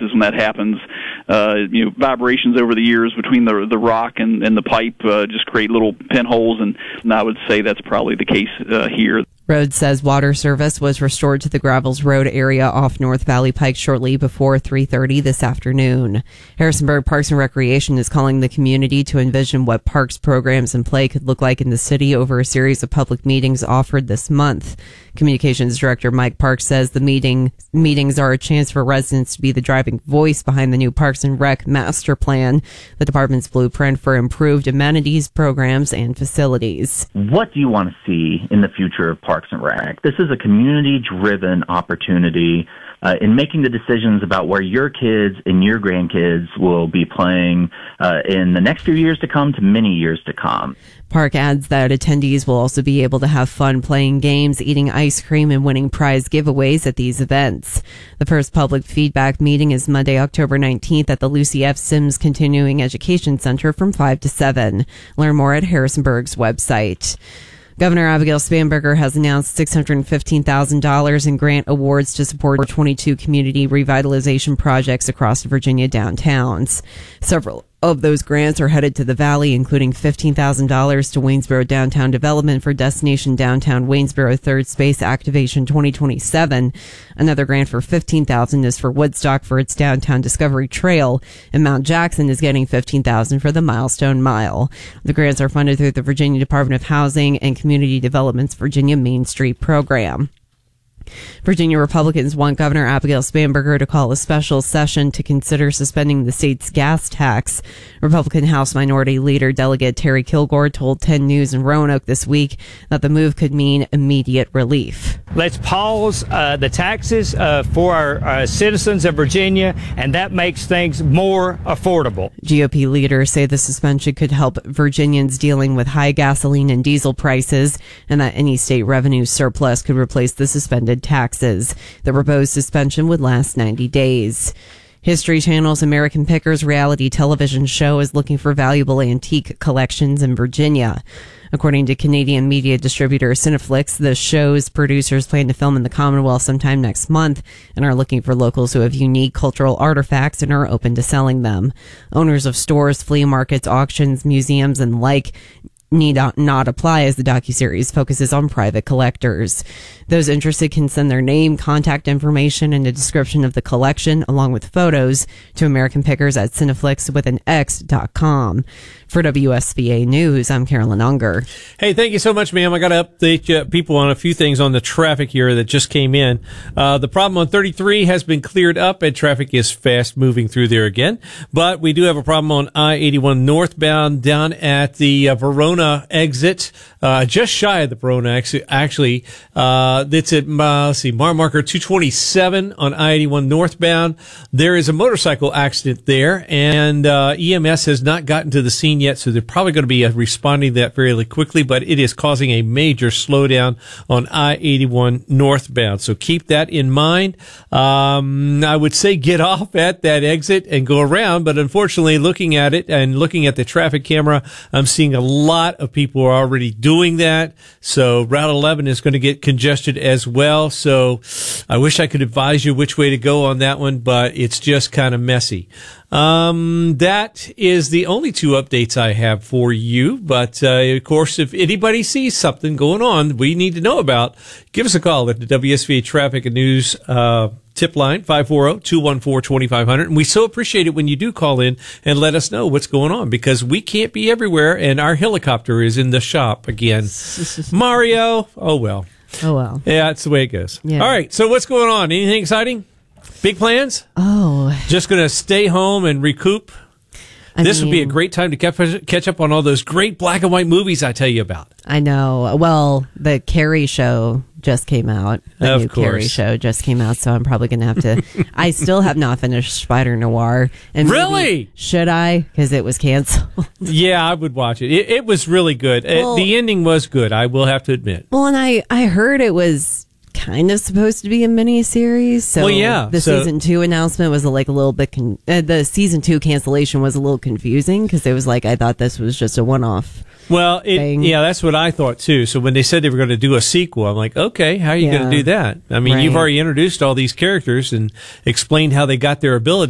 cases when that happens. Vibrations over the years between the rock and the pipe just create little pinholes, and I would say that's probably the case here. Rhodes says water service was restored to the Gravels Road area off North Valley Pike shortly before 3:30 this afternoon. Harrisonburg Parks and Recreation is calling the community to envision what parks, programs, and play could look like in the city over a series of public meetings offered this month. Communications Director Mike Parks says the meetings are a chance for residents to be the driving voice behind the new Parks and Rec master plan, the department's blueprint for improved amenities, programs, and facilities. What do you want to see in the future of Parks and Rec? This is a community-driven opportunity in making the decisions about where your kids and your grandkids will be playing in the next few years to come to many years to come. Park adds that attendees will also be able to have fun playing games, eating ice cream, and winning prize giveaways at these events. The first public feedback meeting is Monday, October 19th at the Lucy F. Sims Continuing Education Center from 5 to 7. Learn more at Harrisonburg's website. Governor Abigail Spanberger has announced $615,000 in grant awards to support 22 community revitalization projects across Virginia downtowns. Several of those grants are headed to the Valley, including $15,000 to Waynesboro Downtown Development for Destination Downtown Waynesboro Third Space Activation 2027. Another grant for $15,000 is for Woodstock for its Downtown Discovery Trail, and Mount Jackson is getting $15,000 for the Milestone Mile. The grants are funded through the Virginia Department of Housing and Community Development's Virginia Main Street program. Virginia Republicans want Governor Abigail Spanberger to call a special session to consider suspending the state's gas tax. Republican House Minority Leader Delegate Terry Kilgore told 10 News in Roanoke this week that the move could mean immediate relief. Let's pause the taxes for our citizens of Virginia, and that makes things more affordable. GOP leaders say the suspension could help Virginians dealing with high gasoline and diesel prices, and that any state revenue surplus could replace the suspended taxes. The proposed suspension would last 90 days. History Channel's American Pickers reality television show is looking for valuable antique collections in Virginia. According to Canadian media distributor Cineflix, the show's producers plan to film in the Commonwealth sometime next month and are looking for locals who have unique cultural artifacts and are open to selling them. Owners of stores, flea markets, auctions, museums, and need not apply, as the docuseries focuses on private collectors. Those interested can send their name, contact information, and a description of the collection, along with photos, to American Pickers at cineflix.com. For WSVA News, I'm Carolyn Unger. Hey, thank you so much, ma'am. I got to update people on a few things on the traffic here that just came in. The problem on 33 has been cleared up, and traffic is fast moving through there again. But we do have a problem on I-81 northbound down at the Verona exit, just shy of the Verona exit, actually. It's at, mile marker 227 on I-81 northbound. There is a motorcycle accident there, and EMS has not gotten to the scene yet, so they're probably going to be responding to that fairly quickly, but it is causing a major slowdown on I-81 northbound. So keep that in mind. I would say get off at that exit and go around, but unfortunately, looking at it and looking at the traffic camera, I'm seeing a lot of people are already doing that. So Route 11 is going to get congested as well. So I wish I could advise you which way to go on that one, but it's just kind of messy. That is the only two updates I have for you. But, of course, if anybody sees something going on we need to know about, give us a call at the WSVA Traffic and News, tip line, 540-214-2500. And we so appreciate it when you do call in and let us know what's going on, because we can't be everywhere and our helicopter is in the shop again. Mario, oh well. Oh well. Yeah, it's the way it goes. Yeah. All right, so what's going on? Anything exciting? Big plans? Oh. Just going to stay home and recoup? This would be a great time to catch up on all those great black and white movies I tell you about. I know. Well, the Carrie show just came out. The new Carrie show just came out, so I'm probably going to have to... I still have not finished Spider Noir. And really? Should I? Because it was canceled. Yeah, I would watch it. It was really good. Well, the ending was good, I will have to admit. Well, and I heard it was kind of supposed to be a mini-series. So the season 2 announcement was a little bit... the season 2 cancellation was a little confusing, because it was I thought this was just a one-off. Well, that's what I thought too. So when they said they were going to do a sequel, I'm like, okay, how are you going to do that? I mean, you've already introduced all these characters and explained how they got their ability.